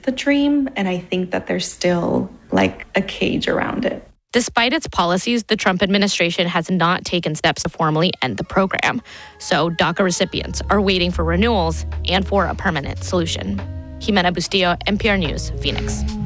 the dream. And I think that there's still like a cage around it. Despite its policies, the Trump administration has not taken steps to formally end the program. So DACA recipients are waiting for renewals and for a permanent solution. Jimena Bustillo, NPR News, Phoenix.